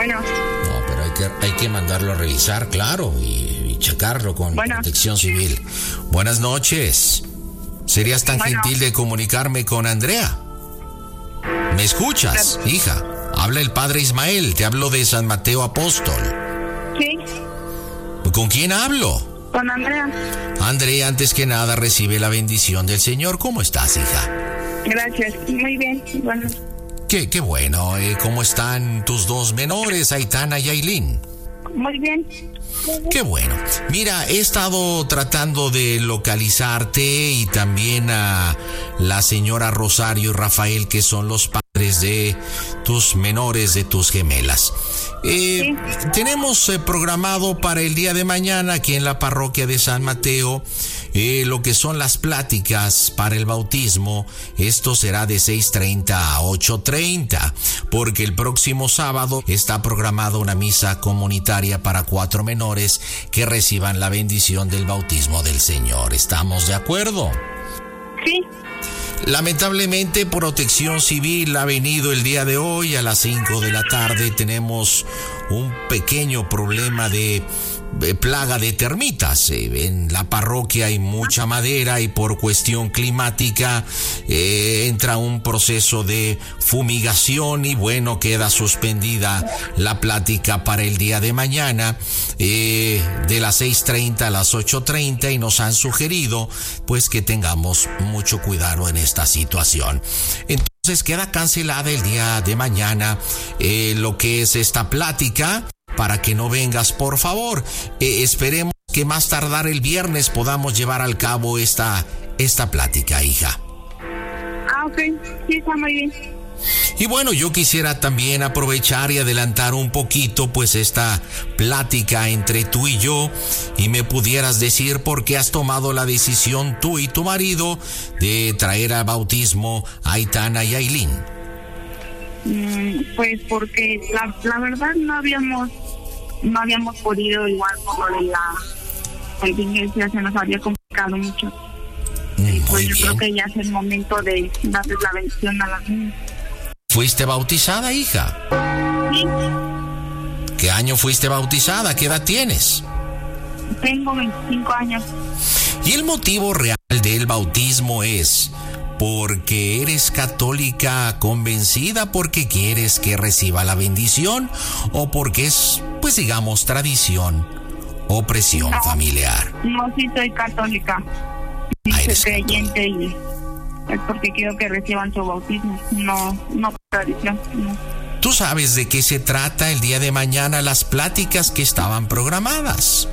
Bueno. No, pero hay que mandarlo a revisar, claro, y checarlo con Protección Civil. Buenas noches. ¿Serías tan gentil de comunicarme con Andrea? ¿Me escuchas, hija? Habla el padre Ismael, te hablo de San Mateo Apóstol. Sí. ¿Con quién hablo? Con Andrea. Andrea, antes que nada, recibe la bendición del Señor. ¿Cómo estás, hija? Gracias, muy bien. Bueno. Qué bueno. ¿Cómo están tus dos menores, Aitana y Ailín? Muy bien. Qué bueno. Mira, he estado tratando de localizarte y también a la señora Rosario y Rafael, que son los padres de tus menores, de tus gemelas. Sí. Tenemos programado para el día de mañana aquí en la parroquia de San Mateo lo que son las pláticas para el bautismo. Esto será de 6:30 a 8:30, porque el próximo sábado está programada una misa comunitaria para 4 menores que reciban la bendición del bautismo del Señor. ¿Estamos de acuerdo? Sí. Lamentablemente, Protección Civil ha venido el día de hoy a las 5 de la tarde. Tenemos un pequeño problema de plaga de termitas. En la parroquia hay mucha madera y por cuestión climática entra un proceso de fumigación y bueno, queda suspendida la plática para el día de mañana de las 6:30 a las 8:30 y nos han sugerido pues que tengamos mucho cuidado en esta situación. Entonces queda cancelada el día de mañana lo que es esta plática. Para que no vengas, por favor. Esperemos que más tardar el viernes podamos llevar al cabo esta plática, hija. Ok, sí, está muy bien. Y bueno, yo quisiera también aprovechar y adelantar un poquito pues esta plática entre tú y yo, y me pudieras decir por qué has tomado la decisión tú y tu marido de traer al bautismo a Aitana y Ailín. Pues porque la verdad no habíamos podido, igual por lo de la contingencia se nos había complicado mucho. Pues yo creo que ya es el momento de darles la bendición a las niñas. ¿Fuiste bautizada, hija? Sí. ¿Qué año fuiste bautizada? ¿Qué edad tienes? Tengo 25 años. ¿Y el motivo real del bautismo es porque eres católica convencida, porque quieres que reciba la bendición, o porque es, pues digamos, tradición o presión familiar? No, sí soy católica. Soy creyente y es porque quiero que reciban su bautismo, no por tradición. No. ¿Tú sabes de qué se trata el día de mañana las pláticas que estaban programadas?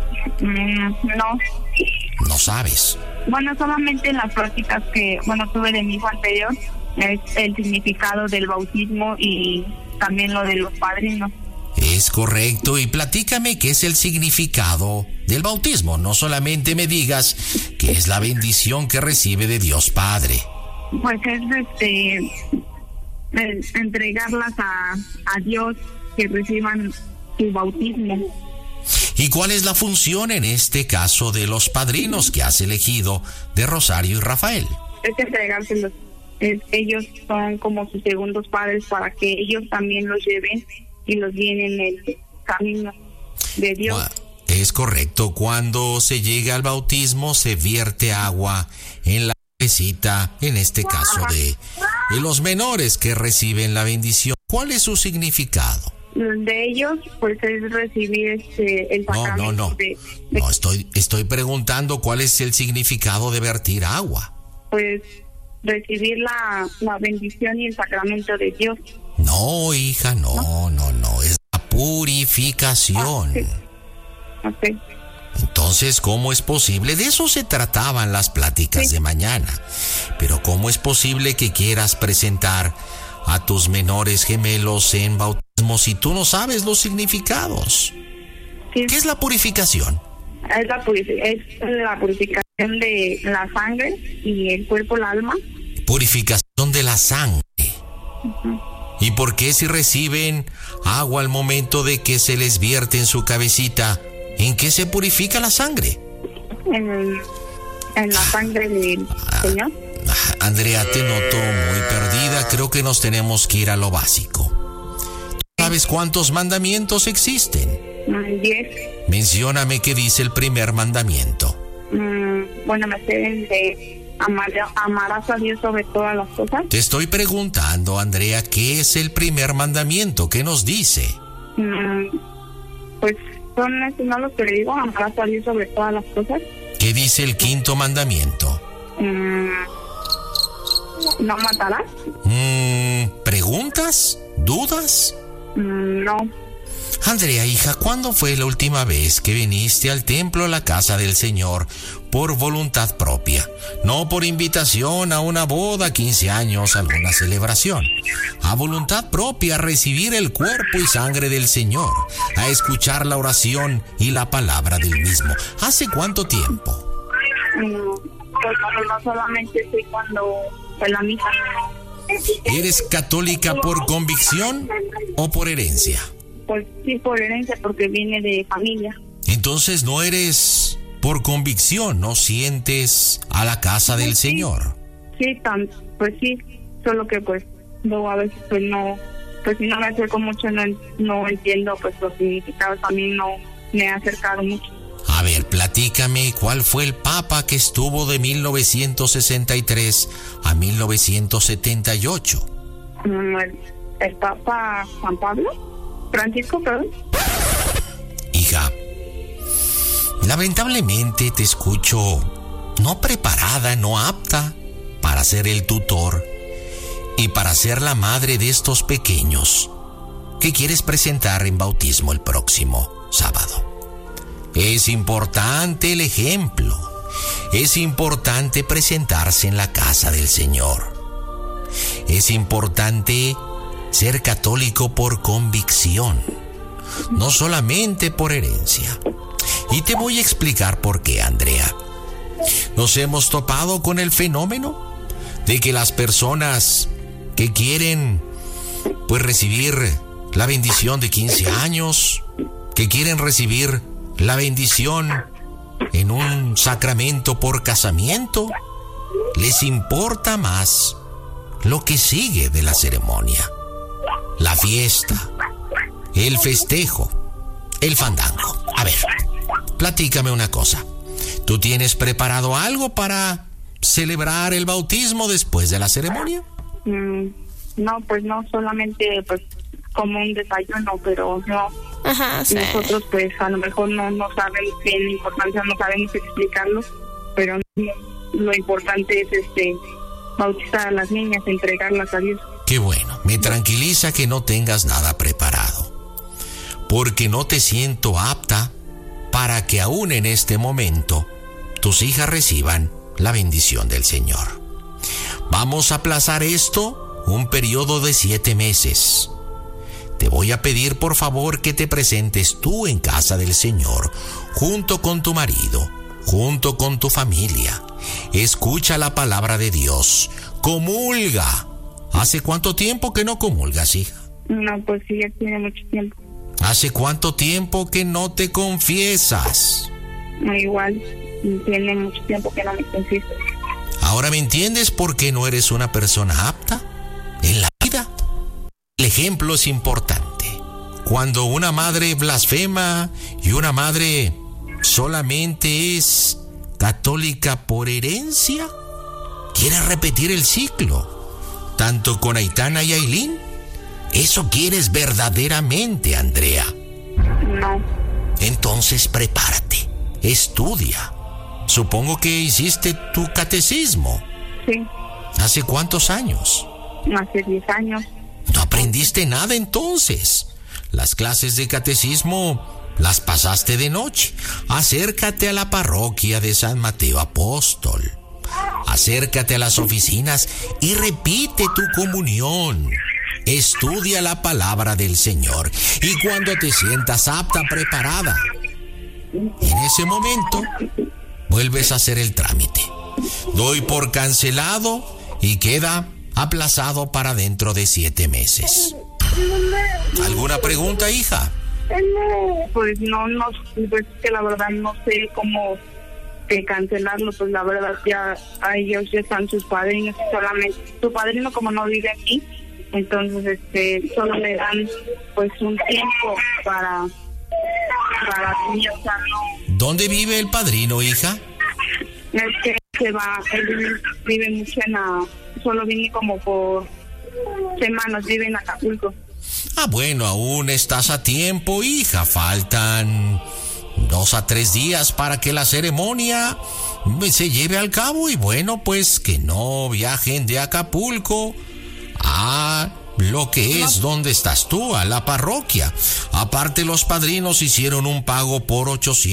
No. ¿No sabes? Bueno, solamente las prácticas que, tuve de mi hijo anterior, es el significado del bautismo y también lo de los padrinos. Es correcto, y platícame qué es el significado del bautismo. No solamente me digas que es la bendición que recibe de Dios Padre. Pues es entregarlas a Dios, que reciban su bautismo. ¿Y cuál es la función en este caso de los padrinos que has elegido de Rosario y Rafael? Es entregárselos. Ellos son como sus segundos padres para que ellos también los lleven y los guíen en el camino de Dios. Es correcto. Cuando se llega al bautismo se vierte agua en la cabecita, en este caso de los menores que reciben la bendición. ¿Cuál es su significado? De ellos, pues es recibir el sacramento. No, estoy preguntando cuál es el significado de vertir agua. Pues recibir la bendición y el sacramento de Dios. No, hija, no, es la purificación. Sí. Okay. Entonces, ¿cómo es posible? De eso se trataban las pláticas de mañana. Pero ¿cómo es posible que quieras presentar a tus menores gemelos en bautismo si tú no sabes los significados? Sí. ¿Qué es la purificación? Es la purificación de la sangre y el cuerpo, el alma. Purificación de la sangre. Uh-huh. ¿Y por qué si reciben agua al momento de que se les vierte en su cabecita, en qué se purifica la sangre? En la sangre del Señor. Andrea, te noto muy perdida. Creo que nos tenemos que ir a lo básico. ¿Sabes cuántos mandamientos existen? 10. Mencióname qué dice el primer mandamiento. Bueno, me sé el de amarás a Dios sobre todas las cosas. Te estoy preguntando, Andrea, ¿qué es el primer mandamiento? ¿Qué nos dice? Pues son estos, no los que le digo, amarás a Dios sobre todas las cosas. ¿Qué dice el quinto mandamiento? ¿No matarás? ¿Preguntas? ¿Dudas? No. Andrea, hija, ¿cuándo fue la última vez que viniste al templo, a la casa del Señor, por voluntad propia? No por invitación a una boda, 15 años, alguna celebración. A voluntad propia, a recibir el cuerpo y sangre del Señor, a escuchar la oración y la palabra del mismo. ¿Hace cuánto tiempo? Pues no solamente sé cuando fue la misa. ¿Eres católica por convicción o por herencia? Pues sí, por herencia, porque viene de familia. Entonces no eres por convicción, no sientes a la casa del Señor. Sí, pues sí, solo que pues luego a veces pues no, pues si no me acerco mucho, no entiendo pues los significados, a mí no me he acercado mucho. A ver, platícame, ¿cuál fue el papa que estuvo de 1963 a 1978? El papa Juan Pablo. Francisco, perdón. Hija, lamentablemente te escucho no preparada, no apta para ser el tutor y para ser la madre de estos pequeños que quieres presentar en bautismo el próximo sábado. Es importante el ejemplo, es importante presentarse en la casa del Señor, es importante ser católico por convicción, no solamente por herencia. Y te voy a explicar por qué, Andrea. Nos hemos topado con el fenómeno de que las personas que quieren pues recibir la bendición de 15 años, que quieren recibir la bendición en un sacramento por casamiento, les importa más lo que sigue de la ceremonia. La fiesta, el festejo, el fandango. A ver, platícame una cosa. ¿Tú tienes preparado algo para celebrar el bautismo después de la ceremonia? No, pues no, solamente pues como un desayuno, pero no. Ajá, sí. Nosotros pues a lo mejor no sabemos qué importancia, no sabemos explicarlo, pero lo importante es bautizar a las niñas, entregarlas a Dios. Qué bueno, me tranquiliza que no tengas nada preparado, porque no te siento apta para que aún en este momento tus hijas reciban la bendición del Señor. Vamos a aplazar esto un periodo de 7 meses. Te voy a pedir por favor que te presentes tú en casa del Señor, junto con tu marido, junto con tu familia. Escucha la palabra de Dios, comulga. ¿Hace cuánto tiempo que no comulgas, hija? No, pues sí, ya tiene mucho tiempo. ¿Hace cuánto tiempo que no te confiesas? No, igual, tiene mucho tiempo que no me confieso. ¿Ahora me entiendes por qué no eres una persona apta en la vida? El ejemplo es importante. Cuando una madre blasfema y una madre solamente es católica por herencia, quiere repetir el ciclo. Tanto con Aitana y Ailín. ¿Eso quieres verdaderamente, Andrea? No. Entonces prepárate, estudia. Supongo que hiciste tu catecismo. Sí. ¿Hace cuántos años? Hace 10 años. ¿No aprendiste nada entonces? Las clases de catecismo las pasaste de noche. Acércate a la parroquia de San Mateo Apóstol. Acércate a las oficinas y repite tu comunión. Estudia la palabra del Señor. Y cuando te sientas apta, preparada, en ese momento vuelves a hacer el trámite. Doy por cancelado y queda aplazado para dentro de 7 meses. ¿Alguna pregunta, hija? Pues no, pues que la verdad no sé cómo cancelarlo, pues la verdad ya a ellos ya están sus padrinos, solamente su padrino como no vive aquí, Entonces, solo me dan pues un tiempo para mí, o sea, no. ¿Dónde vive el padrino, hija? Es que se va, él vive mucho solo vine como por semanas, vive en Acapulco. Ah, bueno, aún estás a tiempo, hija. Faltan 2 a 3 días para que la ceremonia se lleve al cabo. Y bueno, pues que no viajen de Acapulco a lo que es donde estás tú, a la parroquia. Aparte, los padrinos hicieron un pago por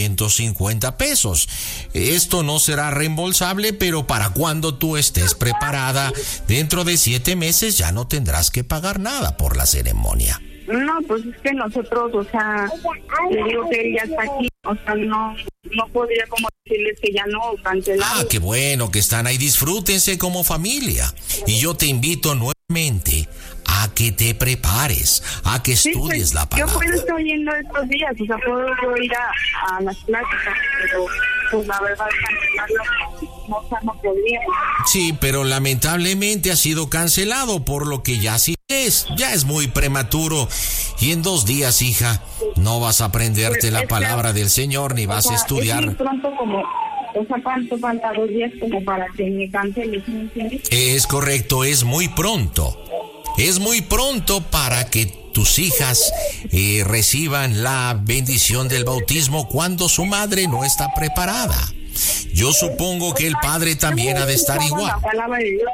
850 pesos. Esto no será reembolsable, pero para cuando tú estés preparada, dentro de 7 meses ya no tendrás que pagar nada por la ceremonia. No, pues es que nosotros, o sea, le digo que él ya está aquí, o sea, no podría como decirles que ya no, cancelar. Ah, qué bueno que están ahí, disfrútense como familia. Y yo te invito nuevamente a que te prepares, a que estudies pues, la palabra. Yo puedo estar yendo estos días, o sea, puedo yo ir a las pláticas, pero pues la verdad cancelarlo no podría. Sí, pero lamentablemente ha sido cancelado, por lo que ya es muy prematuro. Y en 2 días, hija, no vas a aprenderte pues la palabra del Señor, ni vas a estudiar. Es muy pronto como, o sea, ¿cuánto falta? 2 días como para que me cancele, ¿sí me entiendes? Es correcto, es muy pronto. Es muy pronto para que tus hijas reciban la bendición del bautismo cuando su madre no está preparada. Yo supongo que el padre también ha de estar igual. La palabra de Dios,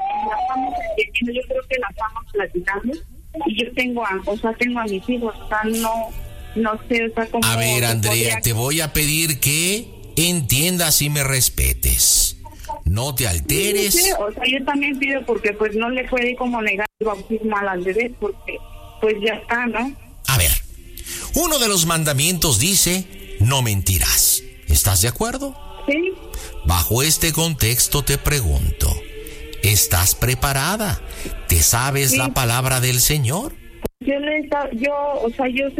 yo creo que la estamos platicando y yo tengo a mis hijos, o sea, no sé, o sea, como... A ver, Andrea, te voy a pedir que entiendas y me respetes. No te alteres. Sí, o sea, yo también pido porque pues no le puede como negar el bautismo a las bebés porque pues ya está, ¿no? A ver, uno de los mandamientos dice, no mentirás. ¿Estás de acuerdo? Sí. Bajo este contexto te pregunto, ¿estás preparada? ¿Te sabes la palabra del Señor? Yo le he estado, yo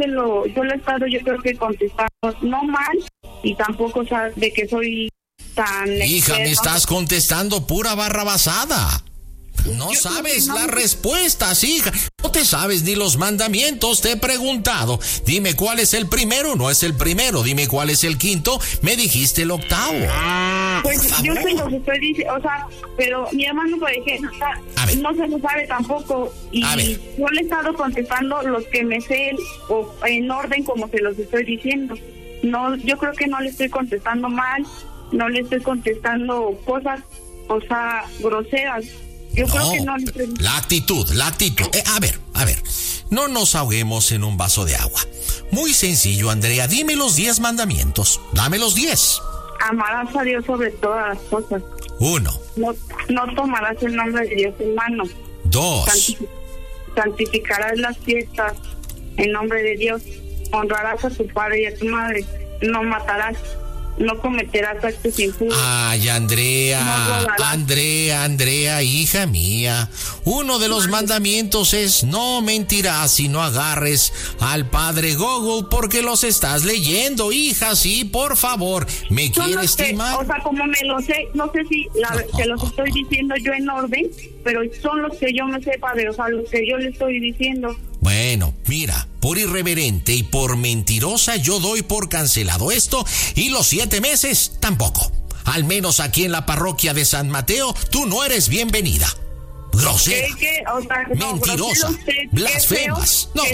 creo que contestando no mal y tampoco, o sea, de que soy tan hija, experto. me estás contestando pura barrabasada. No sabes las respuestas, hija. No te sabes ni los mandamientos. Te he preguntado. Dime cuál es el primero. No es el primero. Dime cuál es el quinto. Me dijiste el octavo. Pues yo se los estoy diciendo, o sea, pero mi hermano, por ejemplo, no se lo sabe tampoco. Y yo le he estado contestando los que me sé o en orden como se los estoy diciendo. No, yo creo que no le estoy contestando mal. No le estoy contestando cosas, o sea, groseras. Yo creo que no. La actitud. A ver. No nos ahoguemos en un vaso de agua. Muy sencillo, Andrea. Dime los 10 mandamientos. Dame los 10. Amarás a Dios sobre todas las cosas. 1. No tomarás el nombre de Dios en mano. 2. Santificarás las fiestas en nombre de Dios. Honrarás a tu padre y a tu madre. No matarás. No cometerás actos impuros. Ay, Andrea, hija mía. Uno de los mandamientos es no mentirás y no agarres al padre Google porque los estás leyendo, hija. Sí, por favor. ¿Me quieres timar? O sea, como me lo sé, no sé si te los estoy diciendo yo en orden, pero son los que yo me sé, padre, o sea, los que yo le estoy diciendo. Bueno, mira, por irreverente y por mentirosa yo doy por cancelado esto y los 7 meses tampoco. Al menos aquí en la parroquia de San Mateo, tú no eres bienvenida. Grosera, o sea, mentirosa, blasfemas. No,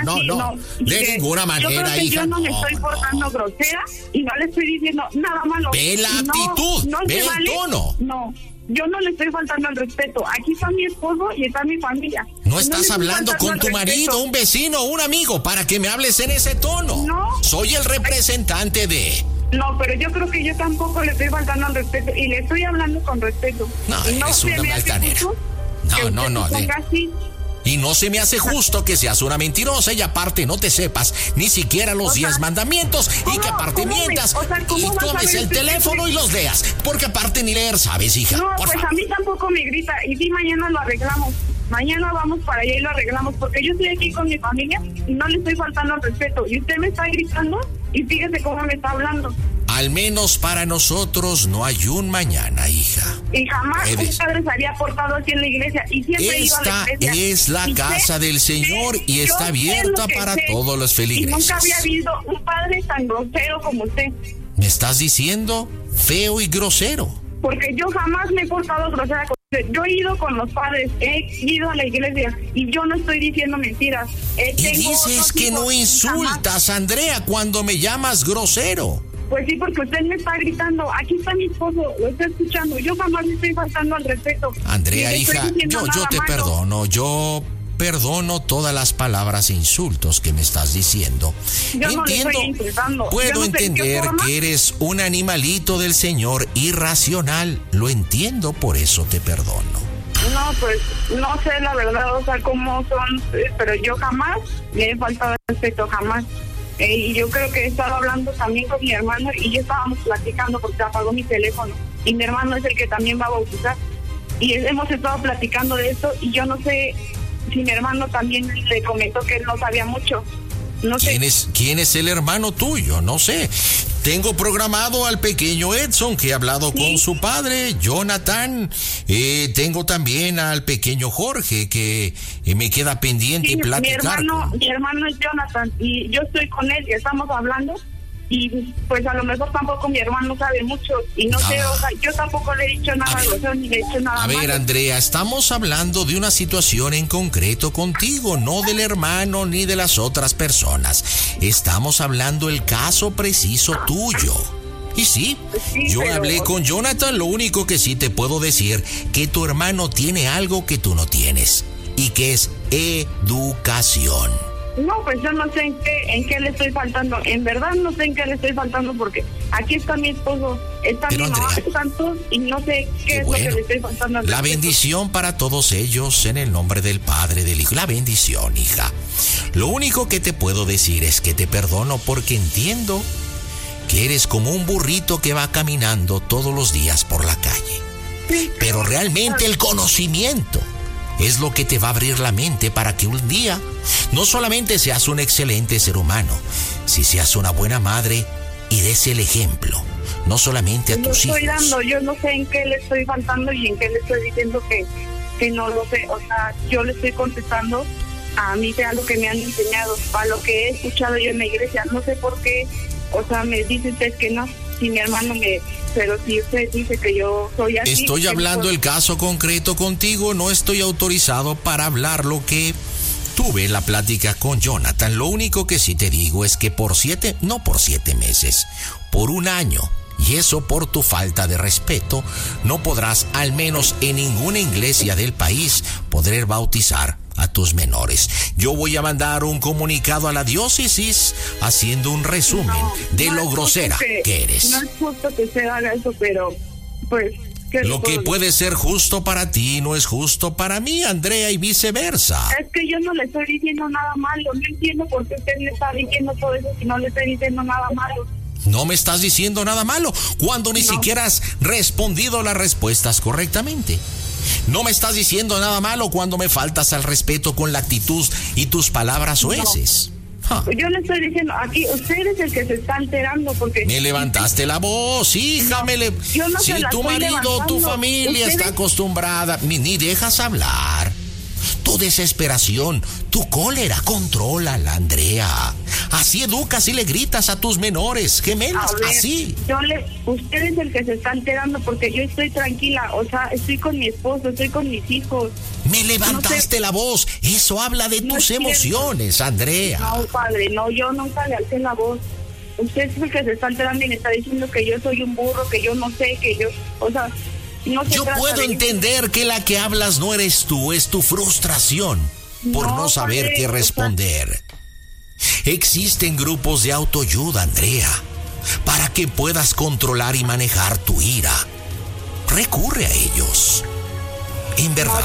de ninguna manera, hija. Yo no me estoy portando grosera y no le estoy diciendo nada malo. Ve la actitud, ve el tono. No. Yo no le estoy faltando al respeto. Aquí está mi esposo y está mi familia. No estás hablando con tu marido, un vecino, un amigo, para que me hables en ese tono. No. Soy el representante de... No, pero yo creo que yo tampoco le estoy faltando al respeto y le estoy hablando con respeto. No, eres una altanera. No. Y no se me hace justo que seas una mentirosa y aparte no te sepas ni siquiera los 10 mandamientos y que aparte mientas y tomes el teléfono y los leas. Porque aparte ni leer sabes, hija. No, pues a mí tampoco me grita y si mañana lo arreglamos. mañana vamos para allá y lo arreglamos, porque yo estoy aquí con mi familia y no le estoy faltando al respeto. Y usted me está gritando y fíjese cómo me está hablando. Al menos para nosotros no hay un mañana, hija. Y jamás un padre se había portado así en la iglesia. Y siempre he ido a la iglesia. Es la casa del Señor y está abierta para todos los feligreses. Y nunca había habido un padre tan grosero como usted. ¿Me estás diciendo feo y grosero? Porque yo jamás me he portado grosera con usted. Yo he ido con los padres, he ido a la iglesia y yo no estoy diciendo mentiras. Y dices que no insultas, Andrea, cuando me llamas grosero. Pues sí, porque usted me está gritando. Aquí está mi esposo, lo está escuchando. Yo jamás le estoy faltando al respeto. Andrea, hija, yo te perdono. Yo perdono todas las palabras e insultos que me estás diciendo. Yo no le estoy insultando. Puedo entender que eres un animalito del Señor irracional. Lo entiendo, por eso te perdono. No, pues no sé la verdad, o sea, cómo son, pero yo jamás le he faltado al respeto, jamás. Y yo creo que he estado hablando también con mi hermano y yo estábamos platicando porque apagó mi teléfono y mi hermano es el que también va a bautizar y hemos estado platicando de esto y yo no sé si mi hermano también le comentó que él no sabía mucho. No sé. ¿Quién es el hermano tuyo? No sé. Tengo programado al pequeño Edson, que he hablado con su padre, Jonathan. Tengo también al pequeño Jorge, que me queda pendiente platicar. Mi hermano es Jonathan, y yo estoy con él, y estamos hablando, y pues a lo mejor tampoco mi hermano sabe mucho, y no sé, o sea, yo tampoco le he dicho nada grosero, ni le he dicho nada malo. A ver, Andrea, estamos hablando de una situación en concreto contigo, no del hermano ni de las otras personas. Estamos hablando del caso preciso tuyo. Y sí, yo hablé con Jonathan, lo único que sí te puedo decir, que tu hermano tiene algo que tú no tienes, y que es educación. No, pues yo no sé en qué le estoy faltando. En verdad no sé en qué le estoy faltando porque aquí está mi esposo, está mi mamá, están todos y no sé qué es lo que le estoy faltando. La bendición para todos ellos en el nombre del Padre, del Hijo. La bendición, hija. Lo único que te puedo decir es que te perdono porque entiendo que eres como un burrito que va caminando todos los días por la calle. Sí. Pero realmente el conocimiento es lo que te va a abrir la mente para que un día no solamente seas un excelente ser humano, si seas una buena madre y des el ejemplo, no solamente a tus hijos. Yo no sé en qué le estoy faltando y en qué le estoy diciendo que no lo sé. O sea, yo le estoy contestando a mí sea lo que me han enseñado, a lo que he escuchado yo en la iglesia. No sé por qué, o sea, me dice usted que no, si mi hermano pero si usted dice que yo soy así. Estoy hablando el caso concreto contigo, no estoy autorizado para hablar lo que tuve la plática con Jonathan. Lo único que sí te digo es que no por 7 meses, por 1 año, y eso por tu falta de respeto, no podrás, al menos en ninguna iglesia del país, poder bautizar a tus menores. Yo voy a mandar un comunicado a la diócesis haciendo un resumen de lo grosera que eres. No es justo que se haga eso, pero pues... Lo que puede ser justo para ti no es justo para mí, Andrea, y viceversa. Es que yo no le estoy diciendo nada malo. No entiendo por qué usted me está diciendo todo eso si no le estoy diciendo nada malo. No me estás diciendo nada malo cuando ni siquiera has respondido las respuestas correctamente. No me estás diciendo nada malo cuando me faltas al respeto con la actitud y tus palabras soeces. Yo le estoy diciendo, aquí usted es el que se está alterando porque... Me levantaste la voz, hija, si tu marido, tu familia está acostumbrada, ni dejas hablar. Tu desesperación, tu cólera, contrólala, Andrea. Así educas y le gritas a tus menores, gemelas, así. Usted es el que se está enterando porque yo estoy tranquila, o sea, estoy con mi esposo, estoy con mis hijos. Me levantaste la voz, eso habla de tus emociones, Andrea. No, padre, no, yo nunca le alcé la voz. Usted es el que se está enterando y me está diciendo que yo soy un burro, que yo no sé, que yo, o sea... Yo puedo entender que la que hablas no eres tú, es tu frustración por no saber qué responder. Existen grupos de autoayuda, Andrea, para que puedas controlar y manejar tu ira. Recurre a ellos. En verdad,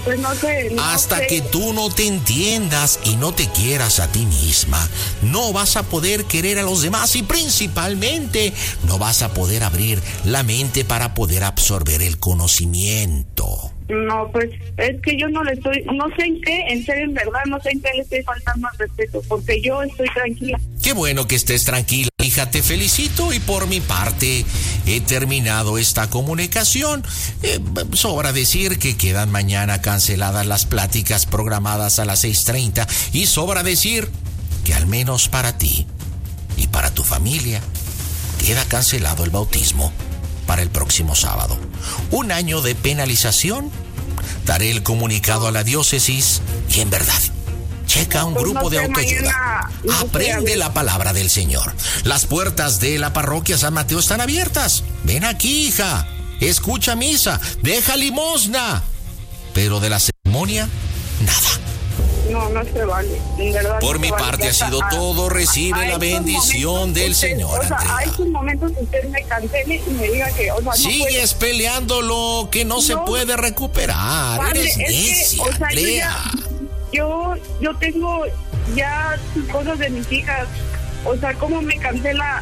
hasta que tú no te entiendas y no te quieras a ti misma, no vas a poder querer a los demás y principalmente no vas a poder abrir la mente para poder absorber el conocimiento. No, pues es que yo no le estoy, no sé en qué, en serio, en verdad, no sé en qué le estoy faltando al respeto, porque yo estoy tranquila. Qué bueno que estés tranquila, hija, te felicito y por mi parte he terminado esta comunicación. Sobra decir que quedan mañana canceladas las pláticas programadas a las 6:30 y sobra decir que al menos para ti y para tu familia queda cancelado el bautismo para el próximo sábado. 1 año de penalización. Daré el comunicado a la diócesis y en verdad, checa un grupo de autoayuda. Aprende la palabra del Señor. Las puertas de la parroquia San Mateo están abiertas. Ven aquí, hija. Escucha misa. Deja limosna. Pero de la ceremonia, nada. No se vale. En verdad, por mi parte ha sido todo. Recibe la bendición del Señor. O sea, a estos momentos usted me cancele y me diga que, o sea, sigues peleando lo que no se puede recuperar. Padre, eres necia, o sea, Andrea. Yo tengo ya cosas de mis hijas. O sea, ¿cómo me cancela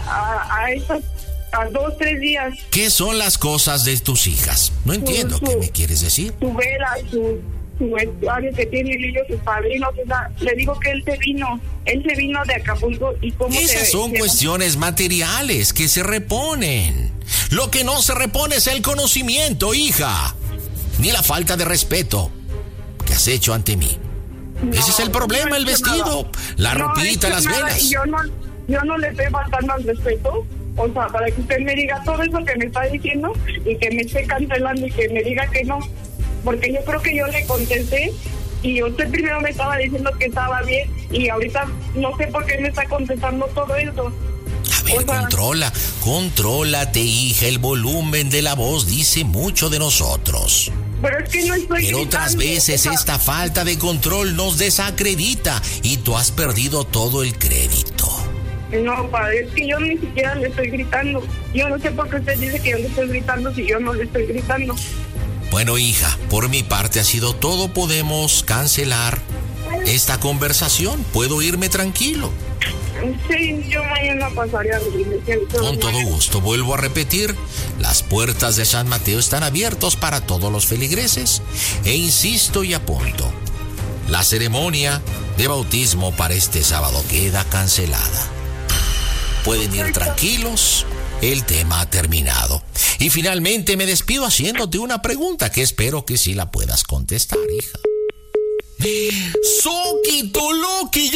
a 2, 3 días? ¿Qué son las cosas de tus hijas? No entiendo qué me quieres decir. Su vela, su vestuario que tiene ellos, sus padrinos, o sea, le digo que él se vino de Acapulco y cómo esas son cuestiones materiales que se reponen. Lo que no se repone es el conocimiento, hija, ni la falta de respeto que has hecho ante mí. Ese es el problema, el vestido, la ropita, las velas. Yo no le estoy faltando al respeto. O sea, para que usted me diga todo eso que me está diciendo y que me esté cancelando y que me diga que no. Porque yo creo que yo le contesté y usted primero me estaba diciendo que estaba bien y ahorita no sé por qué me está contestando todo eso. A ver, contrólate, hija, el volumen de la voz dice mucho de nosotros. Pero es que no estoy Pero otras veces esta falta de control nos desacredita y tú has perdido todo el crédito. No, padre, es que yo ni siquiera le estoy gritando. Yo no sé por qué usted dice que yo le estoy gritando si yo no le estoy gritando. Bueno, hija, por mi parte ha sido todo. Podemos cancelar esta conversación. ¿Puedo irme tranquilo? Sí, yo mañana pasaría a la iglesia. Con todo gusto. Vuelvo a repetir, las puertas de San Mateo están abiertas para todos los feligreses. E insisto y apunto, la ceremonia de bautismo para este sábado queda cancelada. Pueden ir tranquilos. El tema ha terminado. Y finalmente me despido haciéndote una pregunta que espero que sí la puedas contestar, hija. ¡Soquito Loki!